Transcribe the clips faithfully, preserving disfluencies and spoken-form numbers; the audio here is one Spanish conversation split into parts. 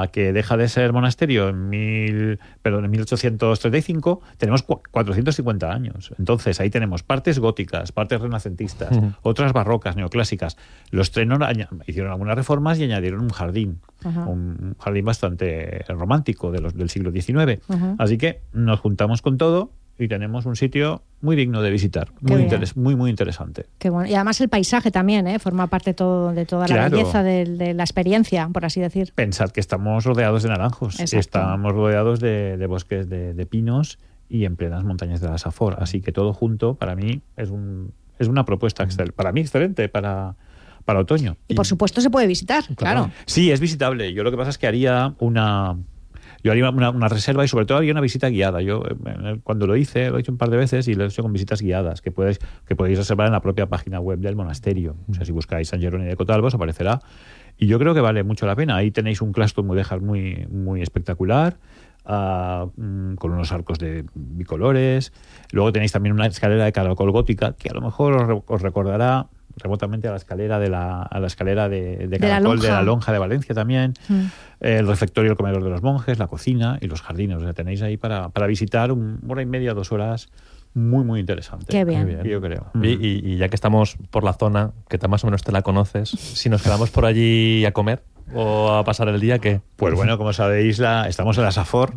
hasta que deja de ser monasterio en, mil, perdón, en mil ochocientos treinta y cinco, tenemos cu- cuatrocientos cincuenta años. Entonces ahí tenemos partes góticas, partes renacentistas, uh-huh. otras barrocas, neoclásicas. Los trenos añ- hicieron algunas reformas y añadieron un jardín, uh-huh. un jardín bastante romántico de los, del siglo diecinueve. Uh-huh. Así que nos juntamos con todo y tenemos un sitio muy digno de visitar, muy, interes- muy muy interesante. Qué bueno. Y además el paisaje también, ¿eh? Forma parte todo, de toda claro. la belleza de, de la experiencia, por así decir. Pensad que estamos rodeados de naranjos, Exacto. estamos rodeados de, de bosques de, de pinos y en plenas montañas de la Safor, así que todo junto para mí es un es una propuesta excel- para mí excelente para para otoño. Y, y por supuesto se puede visitar, claro. claro. Sí, es visitable. Yo lo que pasa es que haría una Yo haría una, una reserva y sobre todo haría una visita guiada. Yo cuando lo hice, lo he hecho un par de veces y lo he hecho con visitas guiadas que podéis, que podéis reservar en la propia página web del monasterio. O sea, si buscáis San Jerónimo de Cotalba os aparecerá. Y yo creo que vale mucho la pena. Ahí tenéis un claustro mudéjar muy, muy espectacular, uh, con unos arcos de bicolores. Luego tenéis también una escalera de caracol gótica que a lo mejor os, os recordará remotamente a la escalera de la a la escalera de, de caracol de la, de la lonja de Valencia también, mm. el refectorio, el comedor de los monjes, la cocina y los jardines. O sea, tenéis ahí para, para visitar un, una hora y media, dos horas, muy muy interesante. Qué bien. Muy bien. Yo creo. Y, y, y ya que estamos por la zona, que más o menos te la conoces, si nos quedamos por allí a comer o a pasar el día, ¿qué? Pues bueno, como sabéis, la, estamos en la Safor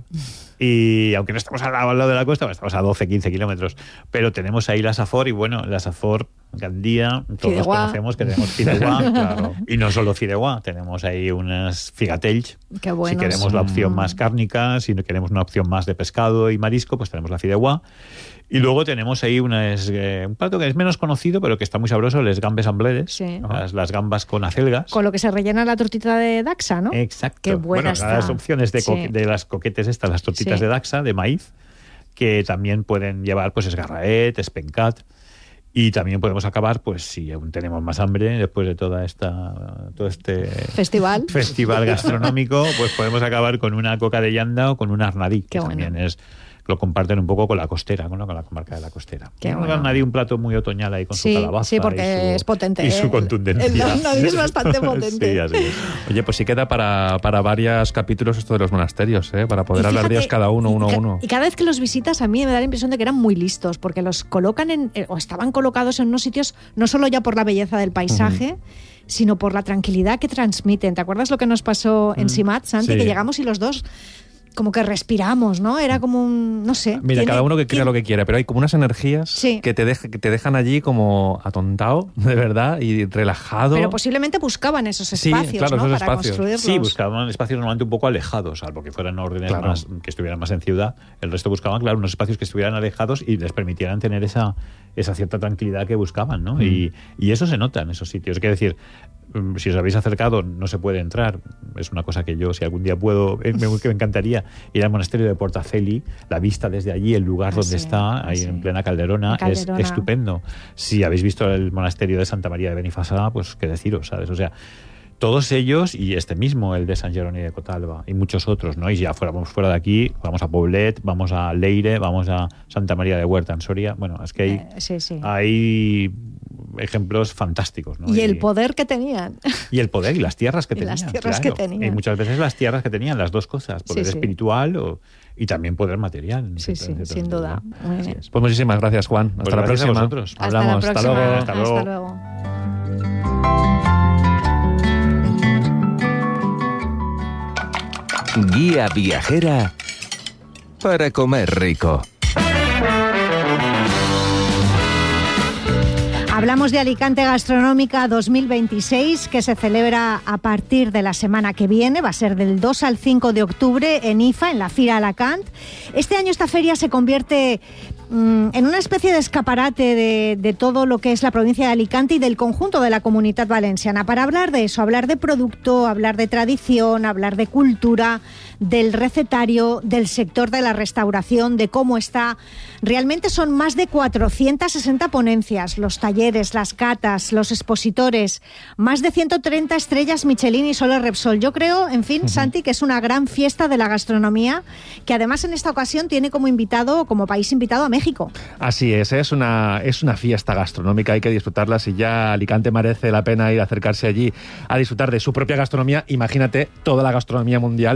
y aunque no estamos al lado, al lado de la costa, estamos a doce, quince kilómetros, pero tenemos ahí la Safor y bueno, la Safor, Gandía, todos Fideuà. Conocemos que tenemos Fideuà, claro. Y no solo Fideuà, tenemos ahí unas figatells. Qué buenos. Si queremos la opción más cárnica, si no queremos una opción más de pescado y marisco, pues tenemos la Fideuà. Y luego tenemos ahí unas, eh, un plato que es menos conocido, pero que está muy sabroso, les gambes ambledes, sí. las, las gambas con acelgas. Con lo que se rellena la tortita de Daxa, ¿no? Exacto. Qué buena bueno, está. las opciones de, co- sí. de las coquetes estas, las tortitas sí. de Daxa, de maíz, que también pueden llevar pues esgarraet, espencat. Y también podemos acabar, pues si aún tenemos más hambre, después de toda esta todo este festival festival gastronómico, pues podemos acabar con una coca de llanda o con un arnadí, que Qué también bueno. es lo comparten un poco con la costera, ¿no? Con la comarca de la costera. Qué un bueno. arnadí, un plato muy otoñal ahí con sí, su calabaza. Sí, porque y su, es potente. Y su ¿eh? contundencia. El arnadí es bastante potente. Sí, así es. Oye, pues sí queda para, para varios capítulos esto de los monasterios, ¿eh? Para poder Y hablar fíjate, de ellos cada uno, uno a uno. Y cada vez que los visitas a mí me da la impresión de que eran muy listos, porque los colocan en, o estaban colocados en unos sitios no solo ya por la belleza del paisaje, uh-huh. sino por la tranquilidad que transmiten. ¿Te acuerdas lo que nos pasó en Simat, Santi? Sí. Que llegamos y los dos como que respiramos, ¿no? Era como un, no sé. Mira, tiene, cada uno que crea tiene... lo que quiera, pero hay como unas energías sí. que, te dej- que te dejan allí como atontado, de verdad, y relajado. Pero posiblemente buscaban esos espacios, sí, claro, ¿no? Esos Para espacios. construirlos. Sí, buscaban espacios normalmente un poco alejados, salvo que fueran órdenes claro. más, que estuvieran más en ciudad. El resto buscaban, claro, unos espacios que estuvieran alejados y les permitieran tener esa, esa cierta tranquilidad que buscaban, ¿no? Mm. Y, y eso se nota en esos sitios. Quiero decir, si os habéis acercado, no se puede entrar. Es una cosa que yo, si algún día puedo, me, me encantaría ir al monasterio de Portaceli. La vista desde allí, el lugar ah, donde sí, está, ahí sí. en plena Calderona, Calderona, es estupendo. Si habéis visto el monasterio de Santa María de Benifasá, pues qué deciros, ¿sabes? O sea, todos ellos y este mismo, el de San Jerónimo de Cotalba y muchos otros, ¿no? Y ya fuera, vamos fuera de aquí, vamos a Poblet, vamos a Leire, vamos a Santa María de Huerta en Soria. Bueno, es que hay, eh, sí, sí. hay ejemplos fantásticos, ¿no? Y, y el poder que tenían. Y el poder y las tierras que y tenían. Las tierras claro. que tenían. Y muchas veces las tierras que tenían, las dos cosas, poder sí, sí. espiritual o, y también poder material. Sí, sí, sin duda. Muy bien. Pues muchísimas gracias, Juan. Hasta pues la próxima. A vosotros. Hasta Hablamos. la próxima. Hasta luego. Hasta luego. Hasta luego. Guía viajera para comer rico. Hablamos de Alicante Gastronómica dos mil veintiséis, que se celebra a partir de la semana que viene. Va a ser del dos al cinco de octubre en I F A, en la Fira Alacant. Este año esta feria se convierte mmm, en una especie de escaparate de, de todo lo que es la provincia de Alicante y del conjunto de la Comunitat Valenciana. Para hablar de eso, hablar de producto, hablar de tradición, hablar de cultura, del recetario, del sector de la restauración, de cómo está. Realmente son más de cuatrocientas sesenta ponencias, los talleres, las catas, los expositores, más de ciento treinta estrellas Michelin y Solo Repsol. Yo creo, en fin, uh-huh. Santi, que es una gran fiesta de la gastronomía, que además en esta ocasión tiene como invitado, como país invitado a México. Así es, es una, es una fiesta gastronómica, hay que disfrutarla. Si ya Alicante merece la pena ir a acercarse allí a disfrutar de su propia gastronomía, imagínate toda la gastronomía mundial